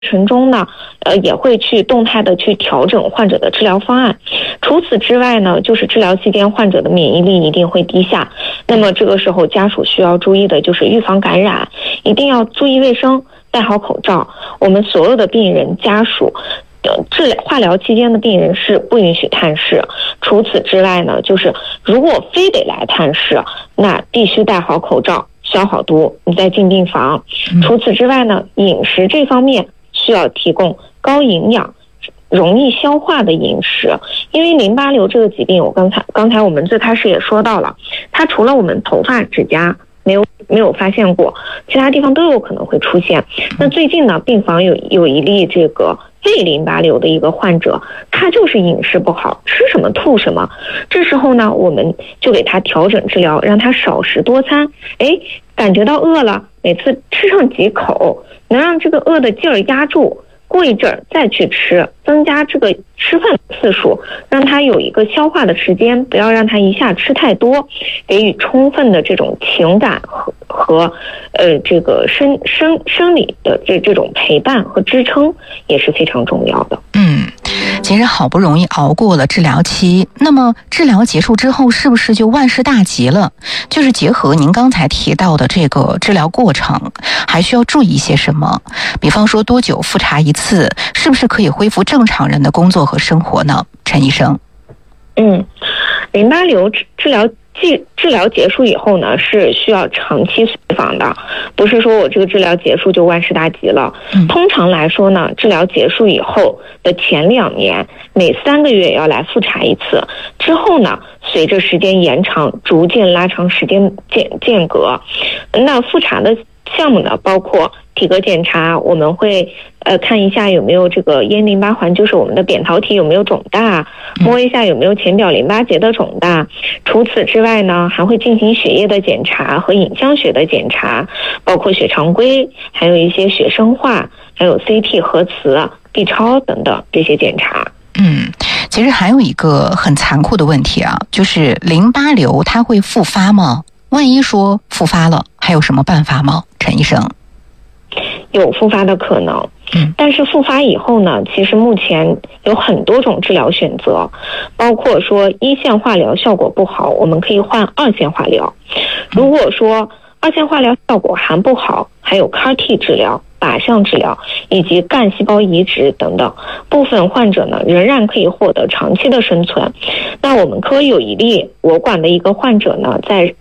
程中呢，也会去动态的去调整患者的治疗方案。除此之外呢，就是治疗期间患者的免疫力一定会低下，那么这个时候家属需要注意的就是预防感染，一定要注意卫生，戴好口罩。我们所有的病人家属化疗期间的病人是不允许探视。除此之外呢，就是如果非得来探视，那必须戴好口罩，消好毒，你再进病房。除此之外呢，饮食这方面需要提供高营养、容易消化的饮食。因为淋巴瘤这个疾病，我刚才我们最开始也说到了，它除了我们头发、指甲没有发现过，其他地方都有可能会出现。那最近呢，病房有一例这个肺淋巴瘤的一个患者，他就是饮食不好，吃什么吐什么。这时候呢，我们就给他调整治疗，让他少食多餐。感觉到饿了，每次吃上几口，能让这个饿的劲儿压住，过一阵儿再去吃，增加这个吃饭次数，让他有一个消化的时间，不要让他一下吃太多，给予充分的这种情感和这个生理的这种陪伴和支撑也是非常重要的。 其实好不容易熬过了治疗期，那么治疗结束之后是不是就万事大吉了？就是结合您刚才提到的这个治疗过程，还需要注意一些什么？比方说多久复查一次，是不是可以恢复正常人的工作和生活呢？陈医生。 淋巴瘤治疗结束以后呢，是需要长期随访的，不是说我这个治疗结束就万事大吉了。通常来说呢，治疗结束以后的前2年，每3个月要来复查一次，之后呢，随着时间延长，逐渐拉长时间间隔。那复查的项目呢，包括体格检查，我们会看一下有没有这个咽淋巴环，就是我们的扁桃体有没有肿大，摸一下有没有前表淋巴结的肿大。除此之外呢，还会进行血液的检查和影像学的检查，包括血常规，还有一些血生化，还有 CT 核磁、B 超等等这些检查。 其实还有一个很残酷的问题啊，就是淋巴瘤它会复发吗？万一说复发了，还有什么办法吗？陈医生。 有复发的可能，但是复发以后呢，其实目前有很多种治疗选择，包括说1线化疗效果不好，我们可以换2线化疗。如果说2线化疗效果还不好，还有 CAR-T 治疗、靶向治疗以及干细胞移植等等，部分患者呢仍然可以获得长期的生存。那我们科有一例我管的一个患者呢，在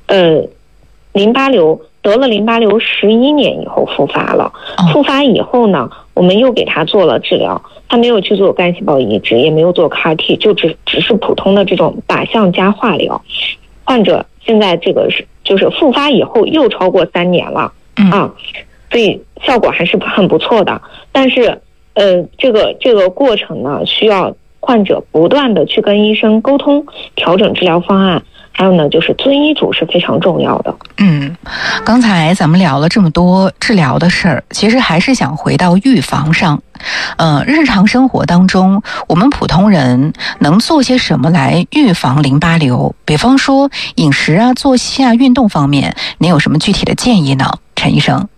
得了淋巴瘤11年以后复发了。复发以后呢，我们又给他做了治疗，他没有去做干细胞移植，也没有做 CAR-T， 就只是普通的这种靶向加化疗。患者现在这个就是复发以后又超过3年了所以效果还是很不错的。但是这个过程呢，需要患者不断的去跟医生沟通，调整治疗方案。还有呢，就是遵医嘱是非常重要的。 刚才咱们聊了这么多治疗的事儿，其实还是想回到预防上。日常生活当中，我们普通人能做些什么来预防淋巴瘤？比方说饮食啊、作息啊、运动方面，您有什么具体的建议呢？陈医生。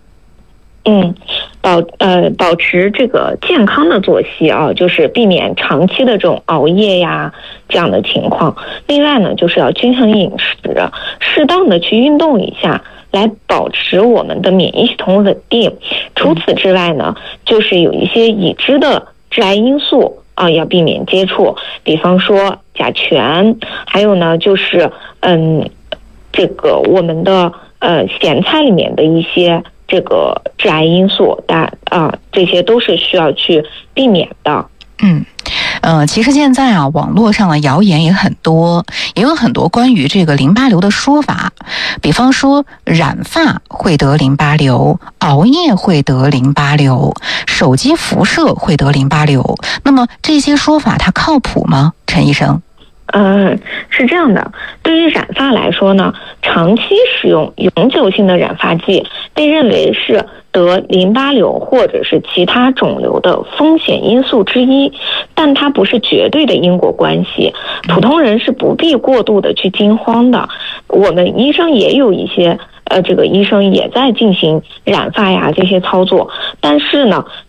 保持这个健康的作息啊，就是避免长期的这种熬夜呀这样的情况。另外呢，就是要均衡饮食，适当的去运动一下，来保持我们的免疫系统稳定。除此之外呢，就是有一些已知的致癌因素要避免接触，比方说甲醛，还有呢就是这个我们的咸菜里面的一些这个致癌因素，这些都是需要去避免的。 其实现在网络上的谣言也很多，也有很多关于这个淋巴瘤的说法。比方说染发会得淋巴瘤，熬夜会得淋巴瘤，手机辐射会得淋巴瘤。那么这些说法它靠谱吗？陈医生。 是这样的，对于染发来说呢，长期使用永久性的染发剂被认为是得淋巴瘤或者是其他肿瘤的风险因素之一，但它不是绝对的因果关系，普通人是不必过度的去惊慌的。我们医生也有一些这个医生也在进行染发呀这些操作，但是呢，